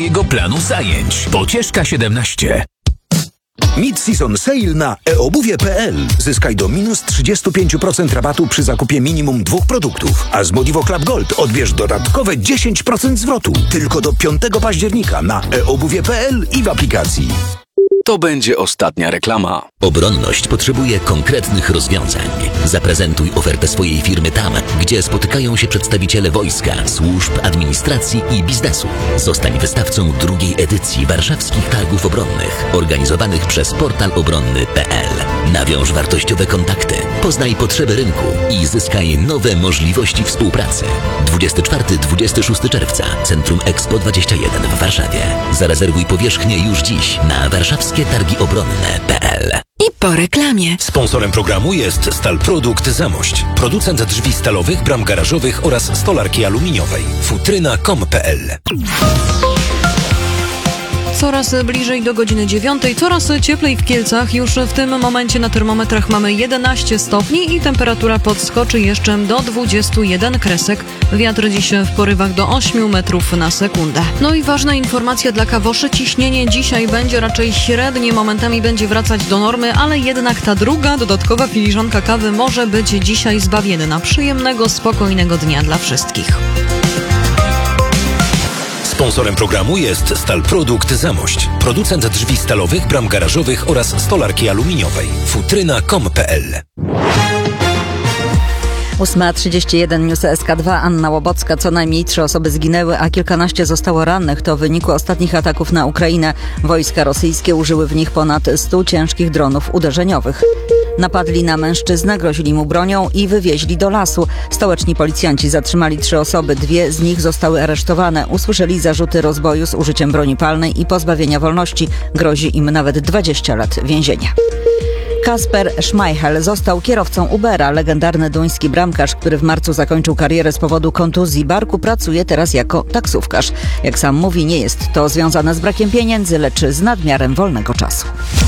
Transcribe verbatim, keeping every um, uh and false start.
swojego planu zajęć. Pocieszka siedemnaście. Mid-season sale na e obuwie kropka p l. Zyskaj do minus trzydzieści pięć procent rabatu przy zakupie minimum dwóch produktów. A z Modivo Club Gold odbierz dodatkowe dziesięć procent zwrotu. Tylko do piątego października na e obuwie kropka p l i w aplikacji. To będzie ostatnia reklama. Obronność potrzebuje konkretnych rozwiązań. Zaprezentuj ofertę swojej firmy tam, gdzie spotykają się przedstawiciele wojska, służb, administracji i biznesu. Zostań wystawcą drugiej edycji warszawskich targów obronnych, organizowanych przez portal obronny kropka p l. Nawiąż wartościowe kontakty, poznaj potrzeby rynku i zyskaj nowe możliwości współpracy. dwudziestego czwartego do dwudziestego szóstego czerwca, Centrum Expo dwadzieścia jeden w Warszawie. Zarezerwuj powierzchnię już dziś na warszawskie targi obronne kropka p l. I po reklamie. Sponsorem programu jest Stalprodukt Zamość, producent drzwi stalowych, bram garażowych oraz stolarki aluminiowej. futryna kropka com kropka p l. Coraz bliżej do godziny dziewiątej, coraz cieplej w Kielcach. Już w tym momencie na termometrach mamy jedenaście stopni i temperatura podskoczy jeszcze do dwudziestu jeden kresek. Wiatr dziś w porywach do ośmiu metrów na sekundę. No i ważna informacja dla kawoszy. Ciśnienie dzisiaj będzie raczej średnie, momentami będzie wracać do normy, ale jednak ta druga, dodatkowa filiżanka kawy może być dzisiaj zbawienna. Przyjemnego, spokojnego dnia dla wszystkich. Sponsorem programu jest Stalprodukt Zamość, producent drzwi stalowych, bram garażowych oraz stolarki aluminiowej. futryna kropka com kropka p l. ósma trzydzieści jeden, News S K dwa, Anna Łobocka. Co najmniej trzy osoby zginęły, a kilkanaście zostało rannych. To w wyniku ostatnich ataków na Ukrainę. Wojska rosyjskie użyły w nich ponad stu ciężkich dronów uderzeniowych. Napadli na mężczyznę, grozili mu bronią i wywieźli do lasu. Stołeczni policjanci zatrzymali trzy osoby, dwie z nich zostały aresztowane. Usłyszeli zarzuty rozboju z użyciem broni palnej i pozbawienia wolności. Grozi im nawet dwadzieścia lat więzienia. Kasper Schmeichel został kierowcą Ubera. Legendarny duński bramkarz, który w marcu zakończył karierę z powodu kontuzji barku, pracuje teraz jako taksówkarz. Jak sam mówi, nie jest to związane z brakiem pieniędzy, lecz z nadmiarem wolnego czasu.